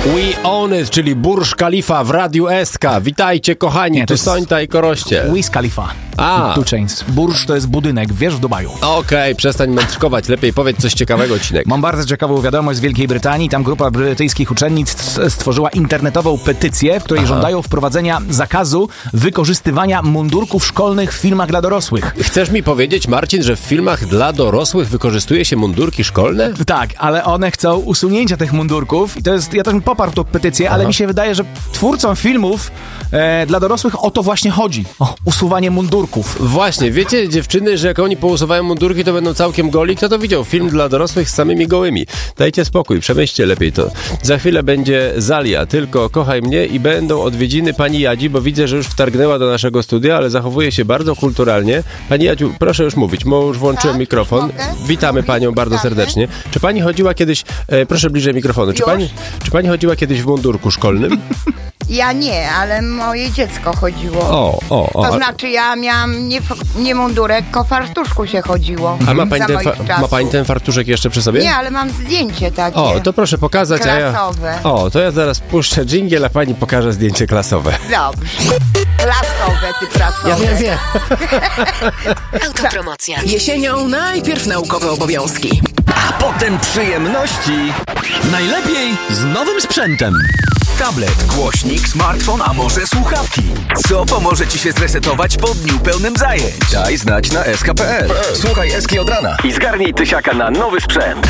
We Own It, czyli Burj Khalifa w Radiu SK. Witajcie kochani, tu Sońta i Koroście. Wiz Khalifa. Two Chainz. Burj to jest budynek, wiesz, w Dubaju. Okej, przestań mędrkować, lepiej powiedz coś ciekawego, Cinek. Mam bardzo ciekawą wiadomość z Wielkiej Brytanii. Tam grupa brytyjskich uczennic stworzyła internetową petycję, w której żądają wprowadzenia zakazu wykorzystywania mundurków szkolnych w filmach dla dorosłych. Chcesz mi powiedzieć, Marcin, że w filmach dla dorosłych wykorzystuje się mundurki szkolne? Tak, ale one chcą usunięcia tych mundurków i to jest, ja też bym poparł tą petycję, ale mi się wydaje, że twórcom filmów dla dorosłych o to właśnie chodzi. O usuwanie mundurków. Właśnie, wiecie dziewczyny, że jak oni pousuwają mundurki, to będą całkiem goli? Kto to widział? Film dla dorosłych z samymi gołymi. Dajcie spokój, przemyślcie lepiej to. Za chwilę będzie Zalia, tylko kochaj mnie i będą odwiedziny pani Jadzi, bo widzę, że już wtargnęła do naszego studia, ale zachowuje się bardzo kulturalnie. Pani Jadziu, proszę już mówić, bo już włączyłem mikrofon. Witamy panią bardzo serdecznie. Czy pani chodziła kiedyś, proszę bliżej mikrofonu, czy pani chodziła kiedyś w mundurku szkolnym? Ja nie, ale moje dziecko chodziło. To znaczy ja miałam nie mundurek, tylko fartuszku się chodziło. A ma pani ten fartuszek jeszcze przy sobie? Nie, ale mam zdjęcie takie. To proszę pokazać. Klasowe. To ja zaraz puszczę dżingiel, a pani pokaże zdjęcie klasowe. Dobrze. Klasowe, ty klasowe. Ja wiem. Autopromocja. Jesienią najpierw naukowe obowiązki, a potem przyjemności. Najlepiej z nowym sprzętem. Tablet, głośnik, smartfon, a może słuchawki. Co pomoże ci się zresetować po dniu pełnym zajęć? Daj znać na sk.pl. Słuchaj Eski od rana i zgarnij tysiaka na nowy sprzęt.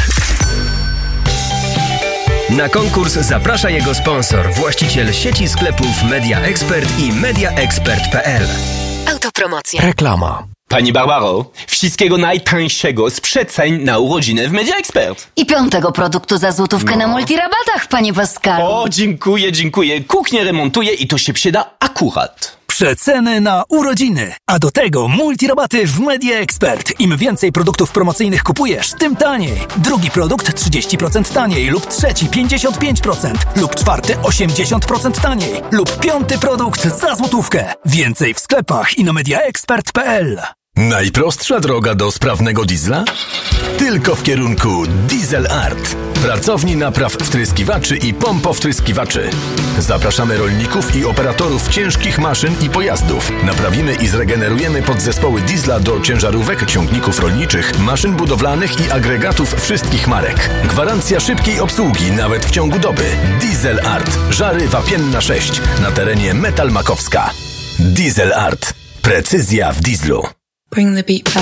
Na konkurs zaprasza jego sponsor, właściciel sieci sklepów Media Expert i mediaexpert.pl. Autopromocja. Reklama. Pani Barbaro, wszystkiego najtańszego z przeceń na urodziny w Media Expert. I 5. produktu za złotówkę na multirabatach, panie Pascalu. O, dziękuję. Kuchnię remontuję i to się przyda akurat. Przeceny na urodziny, a do tego multirabaty w Media Expert. Im więcej produktów promocyjnych kupujesz, tym taniej. Drugi produkt 30% taniej lub trzeci 55% lub czwarty 80% taniej lub 5. produkt za złotówkę. Więcej w sklepach i na mediaexpert.pl. Najprostsza droga do sprawnego diesla? Tylko w kierunku Diesel Art. Pracowni napraw wtryskiwaczy i pompowtryskiwaczy. Zapraszamy rolników i operatorów ciężkich maszyn i pojazdów. Naprawimy i zregenerujemy podzespoły diesla do ciężarówek, ciągników rolniczych, maszyn budowlanych i agregatów wszystkich marek. Gwarancja szybkiej obsługi nawet w ciągu doby. Diesel Art. Żary Wapienna 6 na terenie Metal Makowska. Diesel Art. Precyzja w dieslu. Bring the beat back.